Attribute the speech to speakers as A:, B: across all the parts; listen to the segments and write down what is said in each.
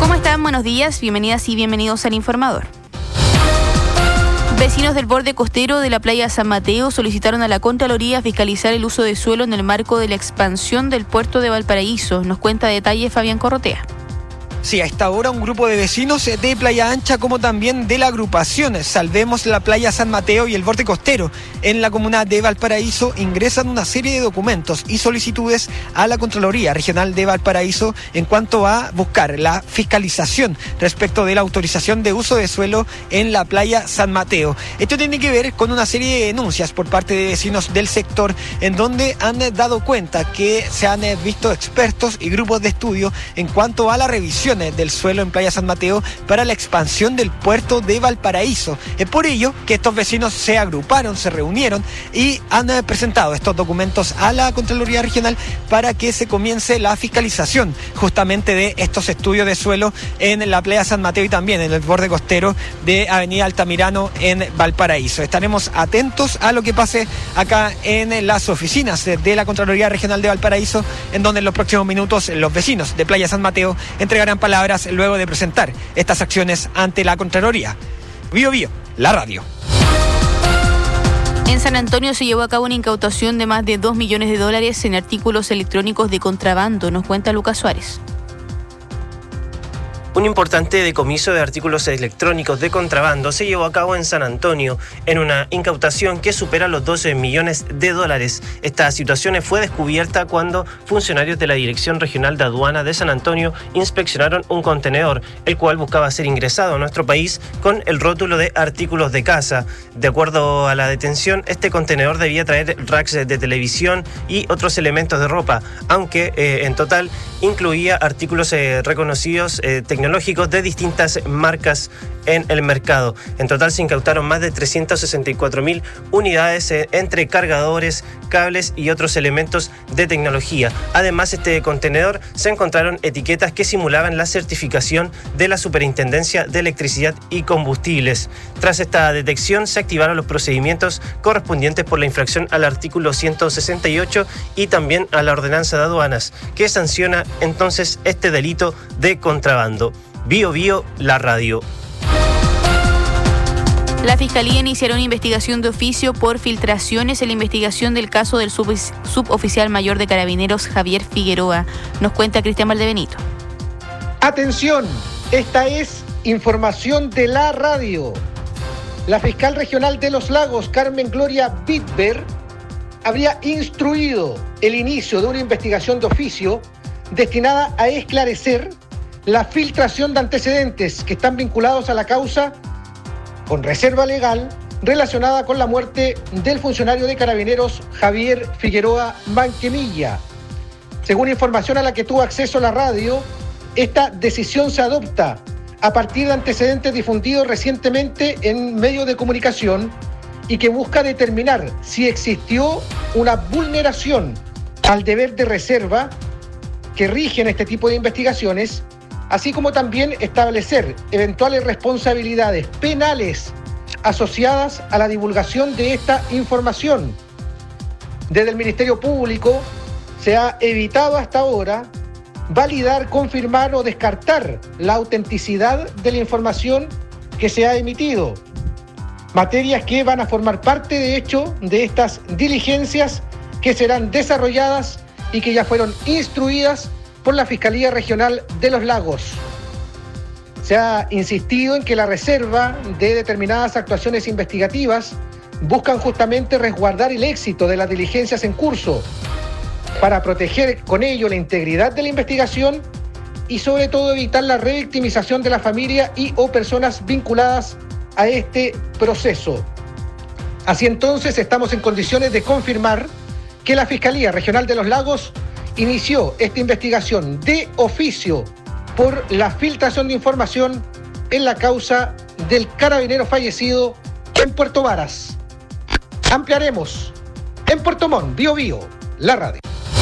A: ¿Cómo están? Buenos días, bienvenidas y bienvenidos al Informador. Vecinos del borde costero de la playa San Mateo solicitaron a la Contraloría fiscalizar el uso de suelo en el marco de la expansión del puerto de Valparaíso. Nos cuenta detalles Fabián Corrotea.
B: Sí, a esta hora un grupo de vecinos de Playa Ancha como también de la agrupación Salvemos la Playa San Mateo y el borde costero en la comuna de Valparaíso ingresan una serie de documentos y solicitudes a la Contraloría Regional de Valparaíso en cuanto a buscar la fiscalización respecto de la autorización de uso de suelo en la Playa San Mateo. Esto tiene que ver con una serie de denuncias por parte de vecinos del sector en donde han dado cuenta que se han visto expertos y grupos de estudio en cuanto a la revisión del suelo en Playa San Mateo para la expansión del puerto de Valparaíso. Es por ello que estos vecinos se agruparon, se reunieron y han presentado estos documentos a la Contraloría Regional para que se comience la fiscalización justamente de estos estudios de suelo en la Playa San Mateo y también en el borde costero de Avenida Altamirano en Valparaíso. Estaremos atentos a lo que pase acá en las oficinas de la Contraloría Regional de Valparaíso, en donde en los próximos minutos los vecinos de Playa San Mateo entregarán palabras luego de presentar estas acciones ante la Contraloría. Bío Bío, la radio.
A: En San Antonio se llevó a cabo una incautación de más de $2 millones en artículos electrónicos de contrabando. Nos cuenta Lucas Suárez.
C: Un importante decomiso de artículos electrónicos de contrabando se llevó a cabo en San Antonio en una incautación que supera los $12 millones. Esta situación fue descubierta cuando funcionarios de la Dirección Regional de Aduana de San Antonio inspeccionaron un contenedor, el cual buscaba ser ingresado a nuestro país con el rótulo de artículos de casa. De acuerdo a la detención, este contenedor debía traer racks de televisión y otros elementos de ropa, aunque en total incluía artículos reconocidos tecnológicos de distintas marcas en el mercado. En total se incautaron más de 364.000 unidades entre cargadores, cables y otros elementos de tecnología. Además, este contenedor se encontraron etiquetas que simulaban la certificación de la Superintendencia de Electricidad y Combustibles. Tras esta detección se activaron los procedimientos correspondientes por la infracción al artículo 168 y también a la ordenanza de aduanas, que sanciona entonces este delito de contrabando. Bío Bío, la radio.
A: La Fiscalía iniciará una investigación de oficio por filtraciones en la investigación del caso del suboficial mayor de Carabineros Javier Figueroa. Nos cuenta Cristian Valdebenito.
D: Atención, esta es información de la radio. La fiscal regional de Los Lagos, Carmen Gloria Bitber, habría instruido el inicio de una investigación de oficio destinada a esclarecer la filtración de antecedentes que están vinculados a la causa con reserva legal relacionada con la muerte del funcionario de Carabineros Javier Figueroa Manquemilla. Según información a la que tuvo acceso la radio, esta decisión se adopta a partir de antecedentes difundidos recientemente en medios de comunicación y que busca determinar si existió una vulneración al deber de reserva que rige en este tipo de investigaciones, así como también establecer eventuales responsabilidades penales asociadas a la divulgación de esta información. Desde el Ministerio Público se ha evitado hasta ahora validar, confirmar o descartar la autenticidad de la información que se ha emitido. Materias que van a formar parte, de hecho, de estas diligencias que serán desarrolladas y que ya fueron instruidas por la Fiscalía Regional de Los Lagos. Se ha insistido en que la reserva de determinadas actuaciones investigativas buscan justamente resguardar el éxito de las diligencias en curso para proteger con ello la integridad de la investigación y sobre todo evitar la revictimización de la familia y o personas vinculadas a este proceso. Así entonces estamos en condiciones de confirmar que la Fiscalía Regional de Los Lagos inició esta investigación de oficio por la filtración de información en la causa del carabinero fallecido en Puerto Varas. Ampliaremos en Puerto Montt, Bío Bío, la radio.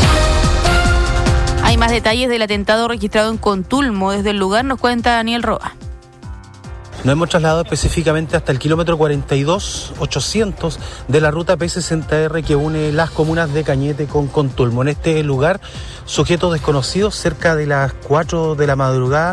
A: Hay más detalles del atentado registrado en Contulmo. Desde el lugar nos cuenta Daniel Roa.
E: Nos hemos trasladado específicamente hasta el kilómetro 42.800 de la ruta P60R que une las comunas de Cañete con Contulmo. En este lugar, sujetos desconocidos cerca de las 4 de la madrugada